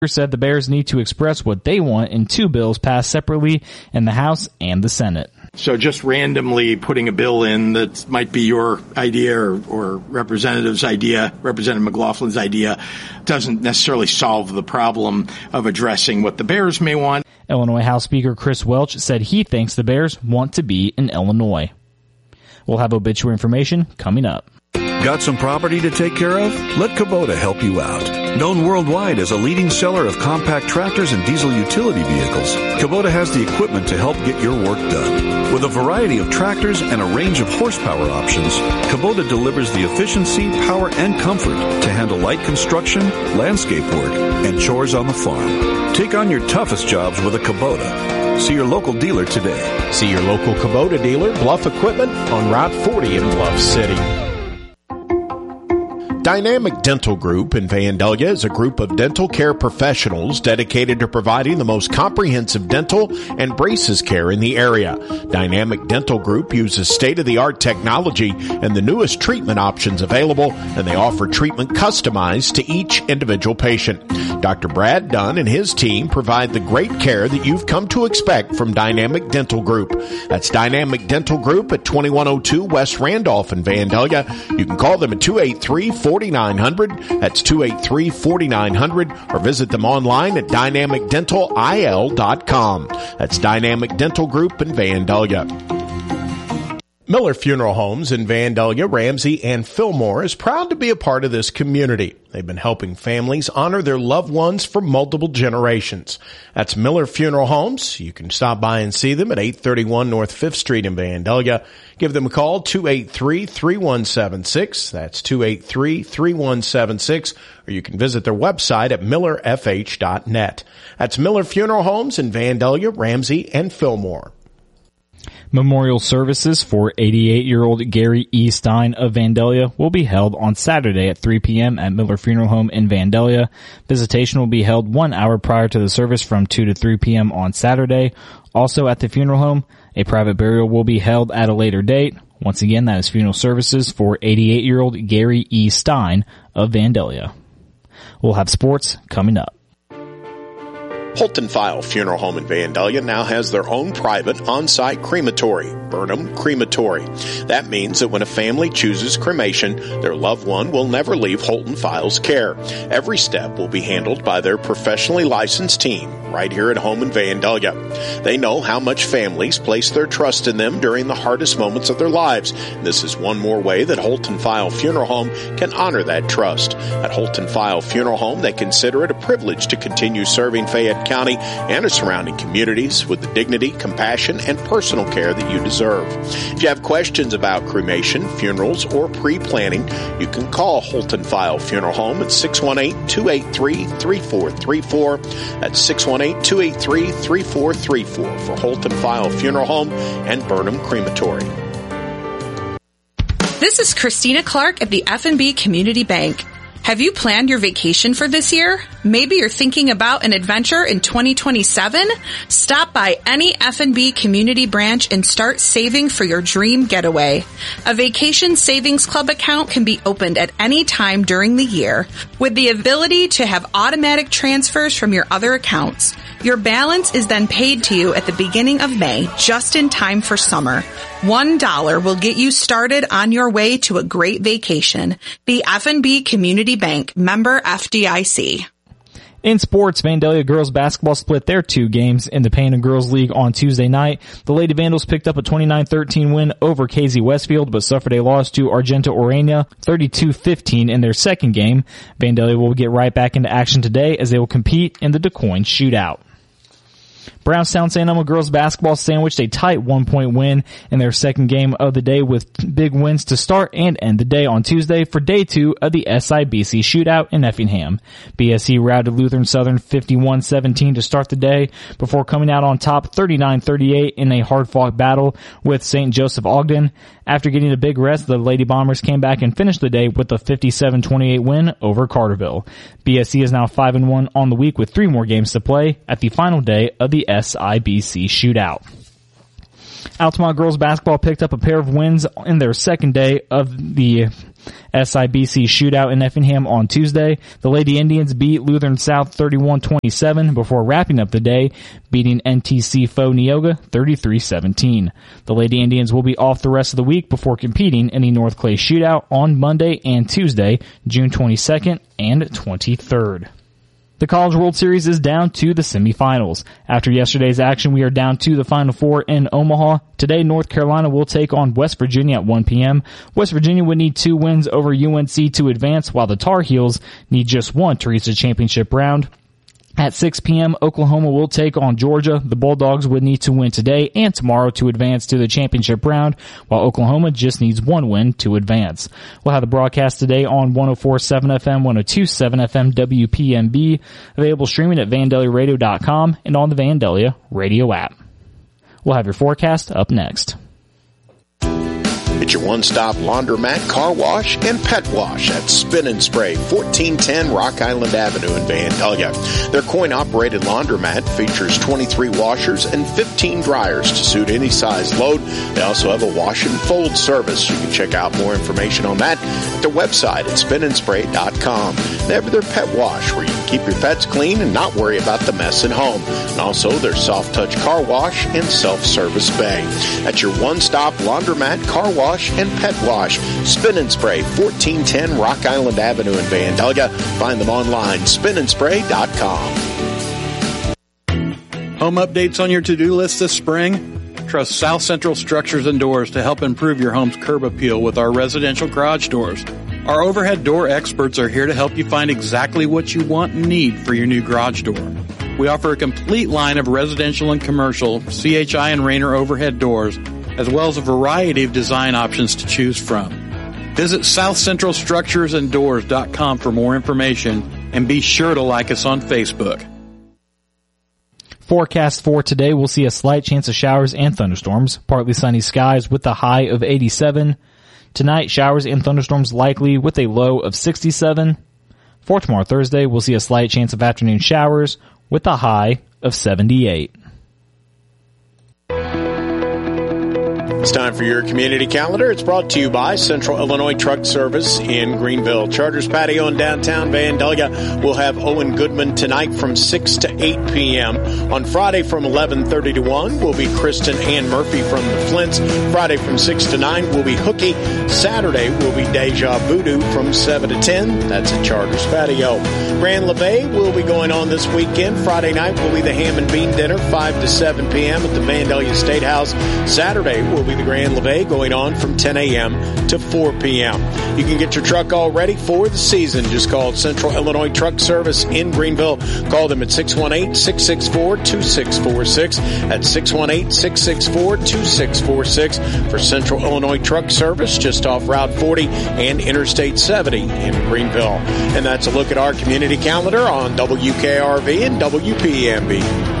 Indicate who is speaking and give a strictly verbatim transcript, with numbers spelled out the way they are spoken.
Speaker 1: said the Bears need to express what they want in two bills passed separately in the House and the Senate.
Speaker 2: So just randomly putting a bill in that might be your idea or, or Representative's idea, Representative McLaughlin's idea, doesn't necessarily solve the problem of addressing what the Bears may want.
Speaker 1: Illinois House Speaker Chris Welch said he thinks the Bears want to be in Illinois. We'll have obituary information coming up.
Speaker 3: Got some property to take care of? Let Kubota help you out. Known worldwide as a leading seller of compact tractors and diesel utility vehicles, Kubota has the equipment to help get your work done. With a variety of tractors and a range of horsepower options, Kubota delivers the efficiency, power, and comfort to handle light construction, landscape work, and chores on the farm. Take on your toughest jobs with a Kubota. See your local dealer today.
Speaker 4: See your local Kubota dealer, Bluff Equipment, on Route forty in Bluff City. Dynamic Dental Group in Vandalia is a group of dental care professionals dedicated to providing the most comprehensive dental and braces care in the area. Dynamic Dental Group uses state-of-the-art technology and the newest treatment options available, and they offer treatment customized to each individual patient. Doctor Brad Dunn and his team provide the great care that you've come to expect from Dynamic Dental Group. That's Dynamic Dental Group at twenty-one oh two West Randolph in Vandalia. You can call them at two eight three, four nine zero zero. That's two eight three, four nine zero zero, or visit them online at dynamic dental I L dot com. That's Dynamic Dental Group in Vandalia. Miller Funeral Homes in Vandalia, Ramsey, and Fillmore is proud to be a part of this community. They've been helping families honor their loved ones for multiple generations. That's Miller Funeral Homes. You can stop by and see them at eight thirty-one North fifth Street in Vandalia. Give them a call, two eight three, three one seven six. That's two eight three, three one seven six. Or you can visit their website at miller f h dot net. That's Miller Funeral Homes in Vandalia, Ramsey, and Fillmore.
Speaker 1: Memorial services for eighty-eight-year-old Gary E. Stein of Vandalia will be held on Saturday at three p.m. at Miller Funeral Home in Vandalia. Visitation will be held one hour prior to the service from two to three p.m. on Saturday. Also at the funeral home, a private burial will be held at a later date. Once again, that is funeral services for eighty-eight-year-old Gary E. Stein of Vandalia. We'll have sports coming up.
Speaker 4: Holton File Funeral Home in Vandalia now has their own private on-site crematory, Burnham Crematory. That means that when a family chooses cremation, their loved one will never leave Holton File's care. Every step will be handled by their professionally licensed team right here at home in Vandalia. They know how much families place their trust in them during the hardest moments of their lives. This is one more way that Holton File Funeral Home can honor that trust. At Holton File Funeral Home, they consider it a privilege to continue serving Fayette County and its surrounding communities with the dignity, compassion, and personal care that you deserve. If you have questions about cremation, funerals, or pre-planning, you can call Holton File Funeral Home at six one eight, two eight three, three four three four. That's six one eight, two eight three, three four three four for Holton File Funeral Home and Burnham Crematory.
Speaker 5: This is Christina Clark at the F and B Community Bank. Have you planned your vacation for this year? Maybe you're thinking about an adventure in twenty twenty-seven? Stop by any F and B community branch and start saving for your dream getaway. A Vacation Savings Club account can be opened at any time during the year with the ability to have automatic transfers from your other accounts. Your balance is then paid to you at the beginning of May, just in time for summer. One dollar will get you started on your way to a great vacation. The F and B Community Bank, member F D I C.
Speaker 1: In sports, Vandalia girls basketball split their two games in the Payne and Girls League on Tuesday night. The Lady Vandals picked up a twenty-nine thirteen win over K Z Westfield, but suffered a loss to Argenta Orania, thirty-two fifteen in their second game. Vandalia will get right back into action today as they will compete in the DuQuoin Shootout. Brownstown Saint Elmo girls basketball sandwiched a tight one-point win in their second game of the day with big wins to start and end the day on Tuesday for day two of the S I B C shootout in Effingham. B S C routed Lutheran Southern fifty-one seventeen to start the day before coming out on top thirty-nine thirty-eight in a hard-fought battle with Saint Joseph Ogden. After getting a big rest, the Lady Bombers came back and finished the day with a fifty-seven twenty-eight win over Carterville. B S C is now five and one on the week with three more games to play at the final day of the S I B C shootout. Altamont girls basketball picked up a pair of wins in their second day of the S I B C shootout in Effingham on Tuesday. The Lady Indians beat Lutheran South thirty-one twenty-seven before wrapping up the day, beating N T C foe Neoga thirty-three seventeen. The Lady Indians will be off the rest of the week before competing in the North Clay shootout on Monday and Tuesday, June twenty-second and twenty-third. The College World Series is down to the semifinals. After yesterday's action, we are down to the Final Four in Omaha. Today, North Carolina will take on West Virginia at one p.m. West Virginia would need two wins over U N C to advance, while the Tar Heels need just one to reach the championship round. At six p.m., Oklahoma will take on Georgia. The Bulldogs would need to win today and tomorrow to advance to the championship round, while Oklahoma just needs one win to advance. We'll have the broadcast today on one oh four point seven F M, one oh two point seven F M W P M B, available streaming at vandalia radio dot com and on the Vandalia Radio app. We'll have your forecast up next.
Speaker 4: It's your one-stop laundromat, car wash, and pet wash at Spin and Spray, fourteen ten Rock Island Avenue in Vandalia. Their coin-operated laundromat features twenty-three washers and fifteen dryers to suit any size load. They also have a wash and fold service. You can check out more information on that at their website at spin and spray dot com. They have their pet wash, where you can keep your pets clean and not worry about the mess at home. And also their soft-touch car wash and self-service bay. That's your one-stop laundromat, car wash, and pet wash. Spin and Spray, fourteen ten Rock Island Avenue in Vandalia. Find them online, spin and spray dot com.
Speaker 6: Home updates on your to-do list this spring? Trust South Central Structures and Doors to help improve your home's curb appeal with our residential garage doors. Our overhead door experts are here to help you find exactly what you want and need for your new garage door. We offer a complete line of residential and commercial C H I and Rainer overhead doors, as well as a variety of design options to choose from. Visit south central structures and doors dot com for more information, and be sure to like us on Facebook.
Speaker 1: Forecast for today, we'll see a slight chance of showers and thunderstorms, partly sunny skies with a high of eighty-seven. Tonight, showers and thunderstorms likely with a low of sixty-seven. For tomorrow, Thursday, we'll see a slight chance of afternoon showers with a high of seventy-eight.
Speaker 4: It's time for your community calendar. It's brought to you by Central Illinois Truck Service in Greenville. Charters Patio in downtown Vandalia will have Owen Goodman tonight from six to eight p.m. On Friday from eleven thirty to one will be Kristen Ann Murphy from the Flints. Friday from six to nine will be Hookie. Saturday will be Deja Voodoo from seven to ten. That's at Charters Patio. Grand Levee will be going on this weekend. Friday night will be the Ham and Bean Dinner, five to seven p.m. at the Vandalia State House. Saturday will be the Grand Levee going on from ten a.m. to four p.m. You can get your truck all ready for the season. Just call Central Illinois Truck Service in Greenville. Call them at six one eight, six six four, two six four six. That's six one eight, six six four, two six four six for Central Illinois Truck Service, just off Route forty and Interstate seventy in Greenville. And that's a look at our community calendar on W K R V and W P M B.